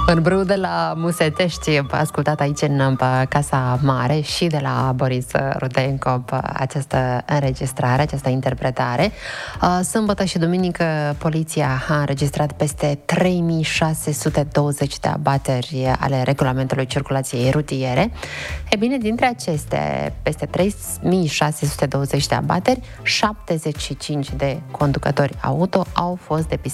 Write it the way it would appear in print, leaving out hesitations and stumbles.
În brâu de la Musetești, ascultat aici în Casa Mare și de la Boris Rudenko această înregistrare, această interpretare. Sâmbătă și duminică poliția a înregistrat peste 3620 de abateri ale regulamentului circulației rutiere. E bine, dintre aceste peste 3620 de abateri, 75 de conducători auto au fost depistați